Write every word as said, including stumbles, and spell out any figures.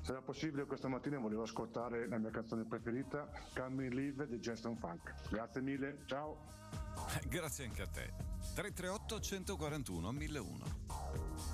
Se era possibile questa mattina volevo ascoltare la mia canzone preferita, Come Me Live di Jason Funk. Grazie mille, ciao. Grazie anche a te. tre tre otto uno quattro uno uno uno uno.